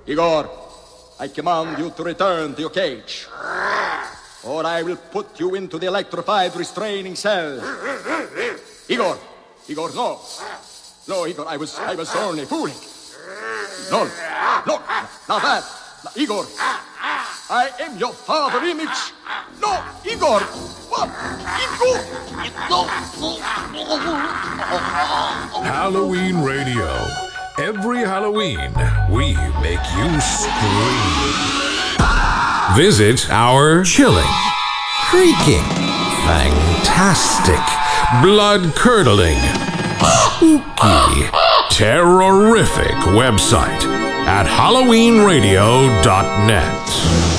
Igor, I command you to return to your cage, or I will put you into the electrified restraining cell. Igor, no. No, Igor, I was only fooling. No, now that, Igor, I am your father image. No, Igor, what? Igor. Halloween Radio. Every Halloween, we make you scream. Visit our chilling, freaking, fantastic, blood-curdling, spooky, terrorific website at HalloweenRadio.net.